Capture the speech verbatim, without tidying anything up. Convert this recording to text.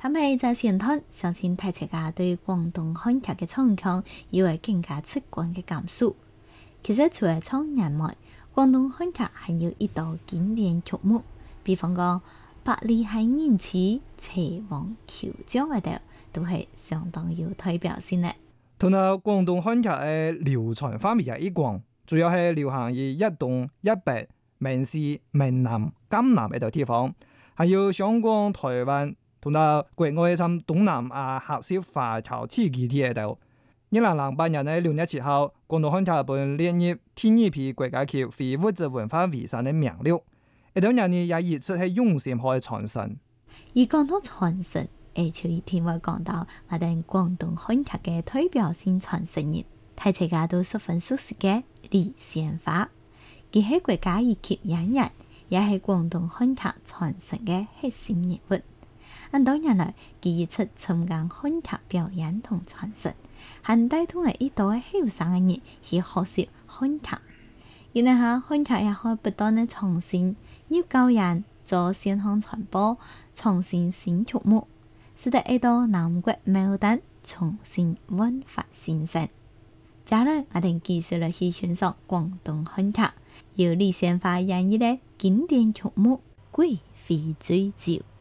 他們在前段相信大家對廣東漢劇嘅唱腔有個更加直觀嘅感受。其實除了唱人外，廣東漢劇還有一道經典曲目，比方講《百里香人痴》《齊王求將》嗰度，都係相當有代表性嘅。 同埋廣東漢劇嘅流傳範圍也一廣，主要係流行於一東一北、閩西、閩南、江南呢度地方，還有香港、台灣同埋國外甚東南亞客家華僑地區啲喺度。二零零八年嘅六月七號，廣東漢劇被列入第二批國家級非物質文化遺產嘅名錄。呢兩年呢也一直係用心去傳承。 而講到傳承，誒，就一定會講到我哋廣東漢劇嘅代表性傳承人，大家都十分熟悉嘅李仙花。佢係國家一級演員，也係廣東漢劇傳承嘅核心人物。咁多年來，佢一直參加漢劇表演同傳承，還帶動係一代後生嘅人去學習漢劇。然後下漢劇也可以不斷嘅創新，要教人做線上傳播，創新新曲目，使得一道南國牡丹重新煥發新生。接來我哋繼續嚟去欣賞廣東漢劇，由李仙花演繹嘅經典曲目《貴妃醉酒》。